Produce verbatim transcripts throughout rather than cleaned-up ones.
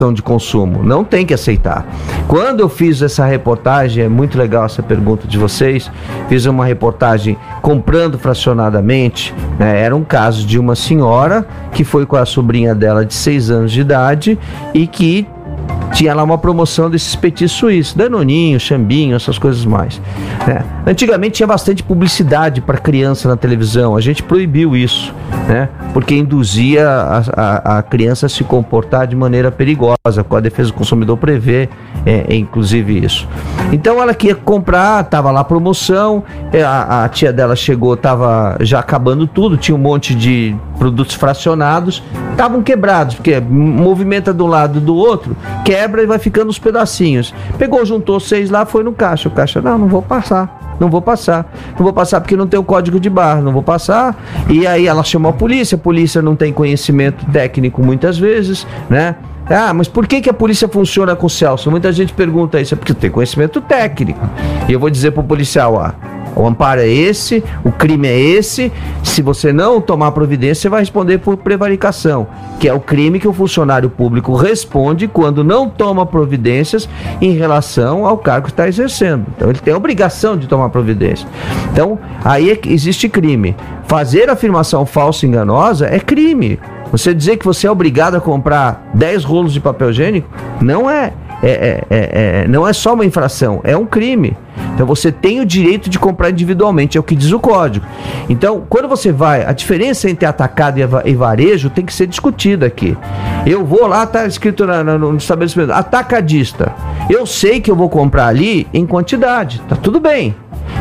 de consumo, não tem que aceitar. Quando eu fiz essa reportagem, é muito legal essa pergunta de vocês, fiz uma reportagem comprando fracionadamente, né? Era um caso de uma senhora que foi com a sobrinha dela de seis anos de idade e que tinha lá uma promoção desses petis suíços, Danoninho, Xambinho, essas coisas mais, né? Antigamente tinha bastante publicidade para criança na televisão, a gente proibiu isso, né? Porque induzia a, a, a criança a se comportar de maneira perigosa, com a defesa do consumidor prevê, é, é, inclusive isso. Então ela queria comprar, tava lá a promoção, a, a tia dela chegou, tava já acabando tudo, tinha um monte de produtos fracionados, estavam quebrados, porque movimenta de um lado e do outro, quebra e vai ficando os pedacinhos. Pegou, juntou seis lá, foi no caixa. O caixa, não, não vou passar. Não vou passar. Não vou passar porque não tem o código de barra. Não vou passar. E aí ela chamou a polícia. A polícia não tem conhecimento técnico muitas vezes, né? Ah, mas por que que a polícia funciona com o Celso? Muita gente pergunta isso. É porque tem conhecimento técnico. E eu vou dizer pro policial, ah, o amparo é esse, o crime é esse, se você não tomar providência, você vai responder por prevaricação, que é o crime que o funcionário público responde quando não toma providências em relação ao cargo que está exercendo. Então ele tem a obrigação de tomar providência. Então aí é que existe crime. Fazer afirmação falsa e enganosa é crime. Você dizer que você é obrigado a comprar dez rolos de papel higiênico, não é. É, é, é, é, não é só uma infração, é um crime. Então você tem o direito de comprar individualmente, é o que diz o código. Então, quando você vai, a diferença entre atacado e varejo tem que ser discutida aqui. Eu vou lá, tá escrito na, na, no estabelecimento, atacadista. Eu sei que eu vou comprar ali em quantidade, tá tudo bem.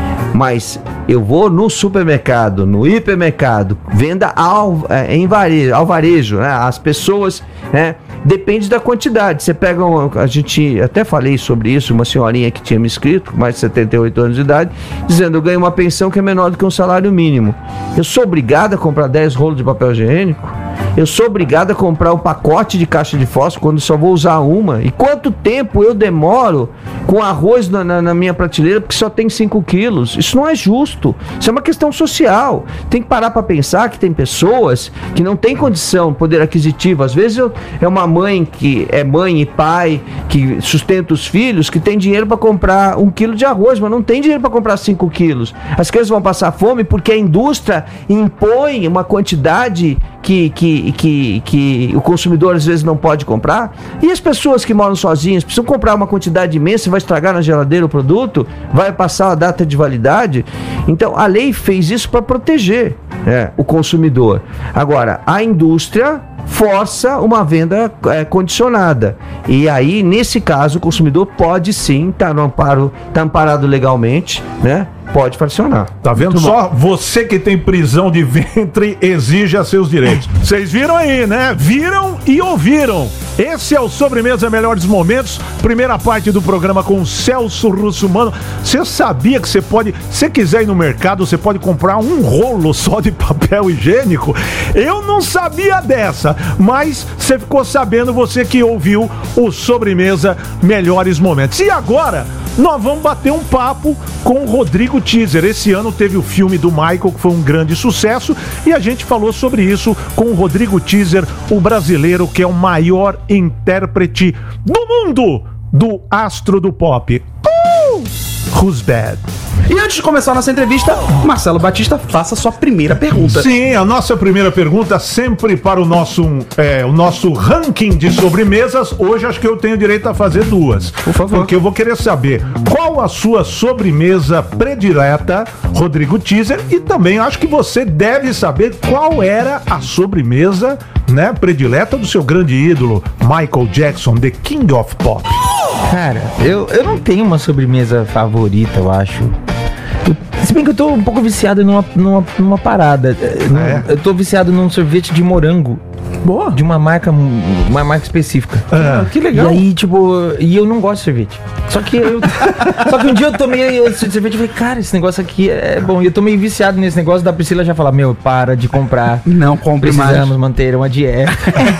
Mas eu vou no supermercado, no hipermercado, venda ao, é, em varejo, ao varejo, né? As pessoas, né? Depende da quantidade. Você pega, uma, a gente até falei sobre isso, uma senhorinha que tinha me escrito, com mais de setenta e oito anos de idade, dizendo, eu ganho uma pensão que é menor do que um salário mínimo. Eu sou obrigado a comprar dez rolos de papel higiênico? Eu sou obrigado a comprar um pacote de caixa de fósforo quando só vou usar uma? E quanto tempo eu demoro com arroz na, na, na minha prateleira porque só tem cinco quilos? Isso não é justo. Isso é uma questão social. Tem que parar para pensar que tem pessoas que não têm condição, poder aquisitivo. Às vezes eu, é uma mãe que é mãe e pai que sustenta os filhos, que tem dinheiro para comprar um quilo de arroz, mas não tem dinheiro para comprar cinco quilos. As crianças vão passar fome porque a indústria impõe uma quantidade que, que, que, que o consumidor às vezes não pode comprar. E as pessoas que moram sozinhas precisam comprar uma quantidade imensa, vai estragar na geladeira o produto, vai passar a data de validade. Então a lei fez isso para proteger, é, o consumidor. Agora, a indústria força uma venda é, condicionada. E aí, nesse caso, o consumidor pode sim estar tá no amparo, tá amparado legalmente, né? Pode fracionar. Tá vendo Muito só? bom. Você que tem prisão de ventre exige seus direitos. Vocês viram aí, né? Viram e ouviram. Esse é o Sobremesa Melhores Momentos, primeira parte do programa com o Celso Russomano. Você sabia que você pode, se quiser ir no mercado, você pode comprar um rolo só de papel higiênico? Eu não sabia dessa, mas você ficou sabendo, você que ouviu o Sobremesa Melhores Momentos. E agora, nós vamos bater um papo com o Rodrigo Teaser. Esse ano teve o filme do Michael, que foi um grande sucesso, e a gente falou sobre isso com o Rodrigo Teaser, o brasileiro que é o maior intérprete do mundo do astro do pop. Uh! Who's bad? E antes de começar a nossa entrevista, Marcelo Batista, faça a sua primeira pergunta. Sim, a nossa primeira pergunta sempre para o nosso, é, o nosso ranking de sobremesas. Hoje acho que eu tenho direito a fazer duas. Por favor. Porque eu vou querer saber qual a sua sobremesa predileta, Rodrigo Teaser, e também acho que você deve saber qual era a sobremesa, né, predileta do seu grande ídolo, Michael Jackson, The King of Pop. Cara, eu, eu não tenho uma sobremesa favorita, eu acho. Eu, se bem que eu tô um pouco viciado numa, numa, numa parada. É. Eu tô viciado num sorvete de morango. Boa. De uma marca, uma marca específica. Ah, que legal. E aí, tipo, e eu não gosto de sorvete. Só que eu, só que um dia eu tomei esse sorvete e falei, cara, esse negócio aqui é bom. E eu tô meio viciado nesse negócio da Priscila já falar, meu, para de comprar. Não compre mais. Precisamos manter uma dieta.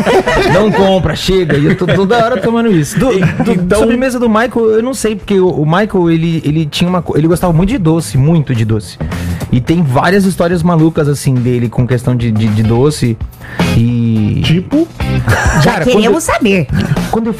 Não compra, chega. E eu tô toda hora tomando isso. Do, do, Então- sobremesa do Michael, eu não sei, porque o, o Michael, ele, ele tinha uma co- ele gostava muito de doce, muito de doce. E tem várias histórias malucas, assim, dele com questão de, de, de doce. E. Tipo? Já Cara, queremos quando- saber. Quando eu